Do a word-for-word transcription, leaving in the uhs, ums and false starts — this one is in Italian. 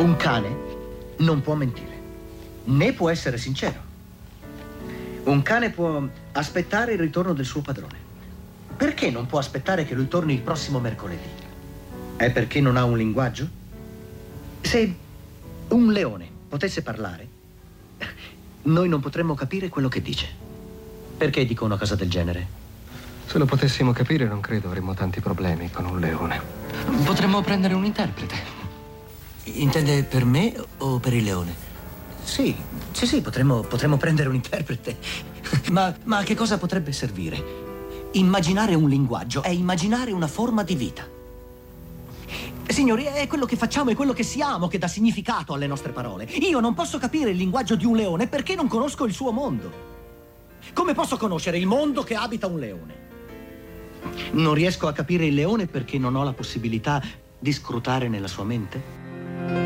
Un cane non può mentire, né può essere sincero. Un cane può aspettare il ritorno del suo padrone. Perché non può aspettare che lui torni il prossimo mercoledì? È perché non ha un linguaggio? Se un leone potesse parlare, noi non potremmo capire quello che dice. Perché dico una cosa del genere? Se lo potessimo capire, non credo avremmo tanti problemi con un leone. Potremmo prendere un interprete. Intende per me o per il leone? Sì, sì, sì, potremmo, potremmo prendere un interprete. Ma, ma a che cosa potrebbe servire? Immaginare un linguaggio è immaginare una forma di vita. Signori, è quello che facciamo, è quello che siamo che dà significato alle nostre parole. Io non posso capire il linguaggio di un leone perché non conosco il suo mondo. Come posso conoscere il mondo che abita un leone? Non riesco a capire il leone perché non ho la possibilità di scrutare nella sua mente.